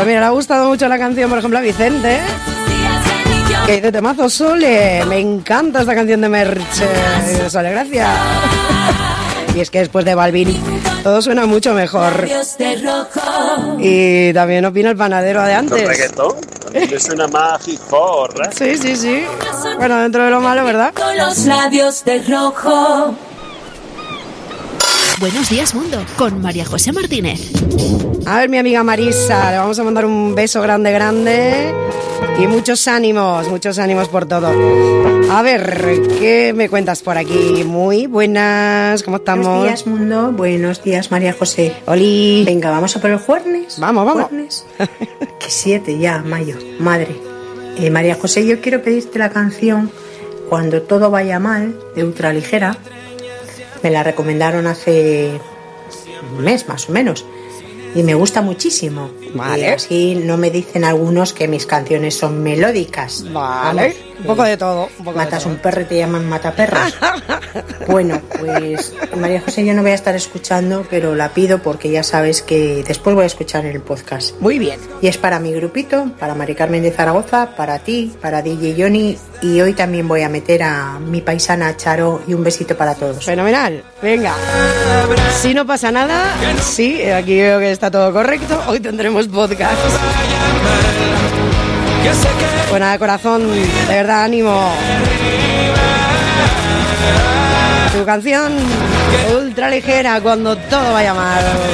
Pues mira, le ha gustado mucho la canción, por ejemplo, a Vicente, que dice temazo Sole. Me encanta esta canción de Merche. Sole, gracias. Y es que después de Balvin todo suena mucho mejor. Y también opina el panadero de antes. ¿El reggaetón? A mí me suena más hip hop, ¿verdad? Sí, sí, sí. Bueno, dentro de lo malo, ¿verdad? Con los labios de rojo. Buenos días, mundo, con María José Martínez. A ver, mi amiga Marisa, le vamos a mandar un beso grande, grande. Y muchos ánimos por todo. A ver, ¿qué me cuentas por aquí? Muy buenas, ¿cómo estamos? Buenos días, mundo. Buenos días, María José. Oli. Venga, ¿vamos a por el jueves? Vamos. ¿Jueves? Que 7 ya, mayo. Madre. María José, yo quiero pedirte la canción Cuando todo vaya mal, de Ultraligera. Me la recomendaron hace un mes, más o menos. Y me gusta muchísimo. Vale. Y así no me dicen algunos que mis canciones son melódicas. Vale. Vamos, un poco de todo. Matas un perro y te llaman mataperros. Bueno, pues María José, yo no voy a estar escuchando, pero la pido porque ya sabes que después voy a escuchar en el podcast. Muy bien. Y es para mi grupito, para Mari Carmen de Zaragoza, para ti, para DJ Johnny, y hoy también voy a meter a mi paisana Charo y un besito para todos. Fenomenal. Venga. Si no pasa nada, sí, aquí veo que está todo correcto. Hoy tendremos podcast. Pues nada, corazón, de verdad, ánimo. Tu canción Ultraligera, Cuando todo vaya mal.